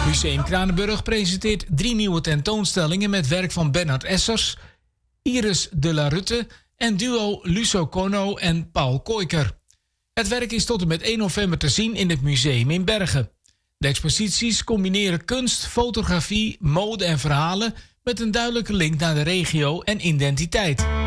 Museum Kranenburg presenteert 3 nieuwe tentoonstellingen met werk van Bernard Essers, Iris de la Rutte en duo Luso Conno en Paul Koijker. Het werk is tot en met 1 november te zien in het museum in Bergen. De exposities combineren kunst, fotografie, mode en verhalen met een duidelijke link naar de regio en identiteit.